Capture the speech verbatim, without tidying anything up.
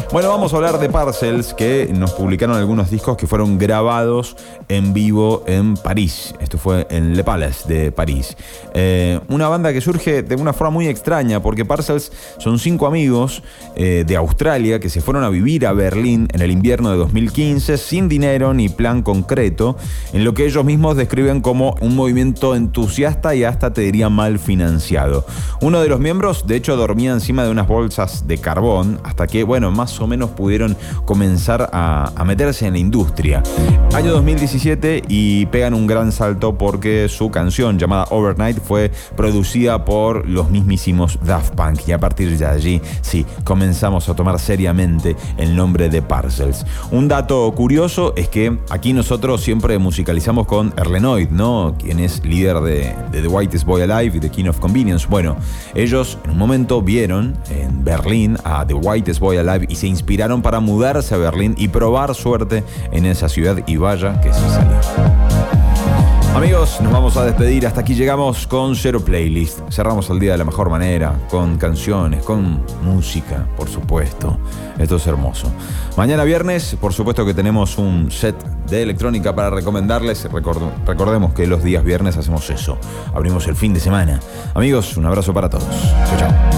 Bueno, vamos a hablar de Parcels, que nos publicaron algunos discos que fueron grabados en vivo en París. Esto fue en Le Palace de París. Eh, una banda que surge de una forma muy extraña, porque Parcels son cinco amigos eh, de Australia que se fueron a vivir a Berlín en el invierno de dos mil quince sin dinero ni plan concreto, en lo que ellos mismos describen como un movimiento entusiasta y hasta te diría mal financiado. Uno de los miembros, de hecho, dormía encima de unas bolsas de carbón hasta que, bueno, más o menos pudieron comenzar a, a meterse en la industria. Año dos mil diecisiete y pegan un gran salto porque su canción llamada Overnight fue producida por los mismísimos Daft Punk, y a partir de allí, sí, comenzamos a tomar seriamente el nombre de Parcels. Un dato curioso es que aquí nosotros siempre musicalizamos con Erlenoid, ¿no? Quien es líder de, de The Whitest Boy Alive y The King of Convenience. Bueno, ellos en un momento vieron en Berlín a The Whitest Boy Alive y se inspiraron para mudarse a Berlín y probar suerte en esa ciudad, y vaya que sí salió. Amigos, nos vamos a despedir. Hasta aquí llegamos con Cero Playlist. Cerramos el día de la mejor manera, con canciones, con música, por supuesto. Esto es hermoso. Mañana viernes, por supuesto que tenemos un set de electrónica para recomendarles. Record- recordemos que los días viernes hacemos eso. Abrimos el fin de semana. Amigos, un abrazo para todos. Chau, chau.